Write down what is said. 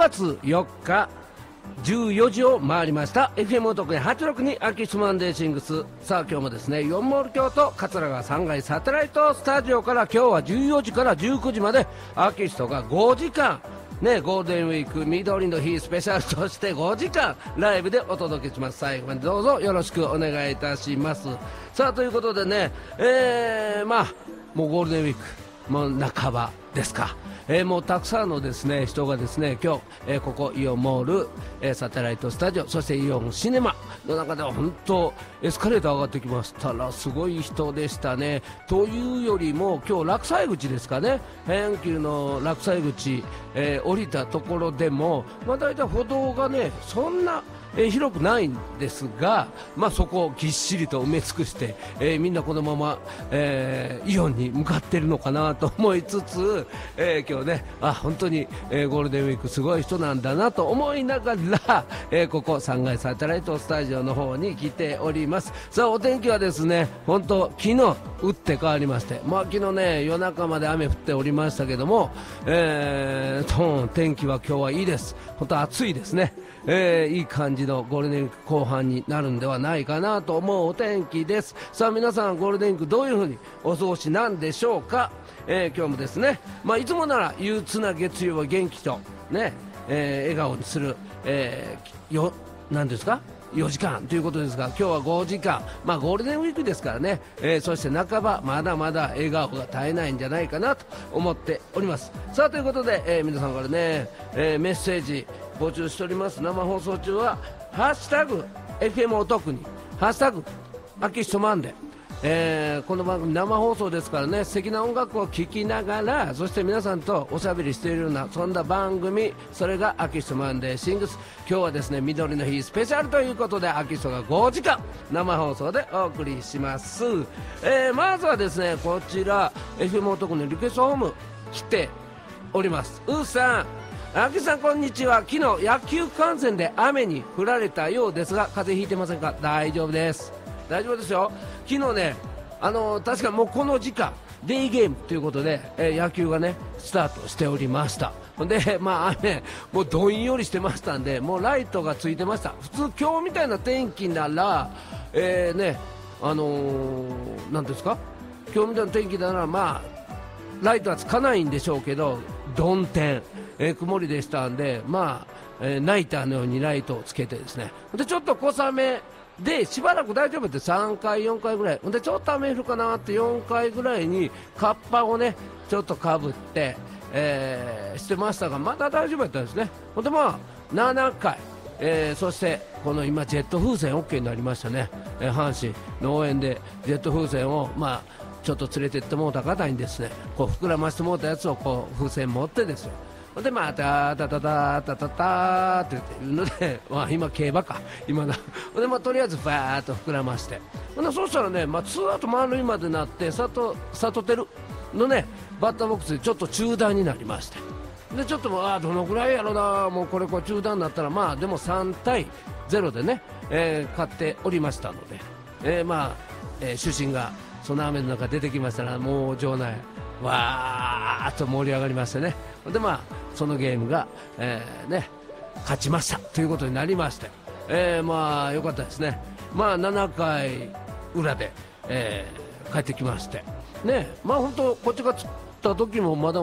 月4日14時を回りました。 FM 特に862秋スマンデーシングス。さあ今日もですね、4モール京都桂川3階サテライトスタジオから今日は14時から19時までアーティストが5時間ね、ゴールデンウィーク緑の日スペシャルとして5時間ライブでお届けします。最後までどうぞよろしくお願いいたします。さあということでね、もうゴールデンウィークもう半ばですか。もうたくさんのですね人がですね今日、ここイオンモール、サテライトスタジオ、そしてイオンシネマの中では本当エスカレーター上がってきましたらすごい人でしたね。というよりも今日落西口ですかね、阪急の落西口、降りたところでも、大体歩道がねそんな広くないんですが、そこをぎっしりと埋め尽くして、みんなこのまま、イオンに向かっているのかなと思いつつ、今日ね本当に、ゴールデンウィークすごい人なんだなと思いながら、ここ3階サテライトスタジオの方に来ております。さあお天気はですね本当昨日打って変わりまして、昨日ね夜中まで雨降っておりましたけども、天気は今日はいいです。本当暑いですね。いい感じのゴールデンウィーク後半になるんではないかなと思うお天気です。さあ皆さんゴールデンウィークどういう風にお過ごしなんでしょうか。今日もですね、いつもなら憂鬱な月曜は元気とね、笑顔にする、何ですか4時間ということですが、今日は5時間、ゴールデンウィークですからね、そして半ばまだまだ笑顔が絶えないんじゃないかなと思っております。さあということで、皆さんからね、メッセージ募集しております。生放送中はハッシュタグ FM お得にハッシュタグ秋シトマンデー、この番組生放送ですからね、素敵な音楽を聴きながらそして皆さんとおしゃべりしているようなそんな番組、それが秋シトマンデーシングス。今日はですね緑の日スペシャルということで秋シトが5時間生放送でお送りします。まずはですねこちら FM お得のリクエストホーム来ております。うーさん、秋さんこんにちは。昨日野球観戦で雨に降られたようですが風邪ひいてませんか。大丈夫です、大丈夫ですよ。昨日ね確かもうこの時間デイゲームということで、野球がねスタートしておりました。で雨もうどんよりしてましたんで、もうライトがついてました。普通今日みたいな天気ならなんですか、今日みたいな天気ならライトはつかないんでしょうけど曇天、曇りでしたんでナイターのようにライトをつけてですね、でちょっと小雨でしばらく大丈夫って3回4回ぐらいでちょっと雨降るかなって4回ぐらいにカッパをねちょっとかぶって、してましたがまだ大丈夫だったんですね。ほんで7回、そしてこの今ジェット風船 OK になりましたね。阪神の応援でジェット風船をちょっと連れてってもうた方にですねこう膨らましてもうたやつをこう風船持ってですよ、でタタタタタタタタって言うので、今競馬か今だでとりあえずバーッと膨らまして、そうしたらね、ツーアウト満塁までなって佐藤のねバッターボックスでちょっと中断になりまして、でちょっとどのぐらいやろな、もうこれ中断になったらでも3対0でね、勝っておりましたので、主審がその雨の中出てきましたらもう場内わーっと盛り上がりましてね、でそのゲームが、勝ちましたということになりまして、よかったですね。7回裏で、帰ってきましてね、本当こっちが釣った時もまだ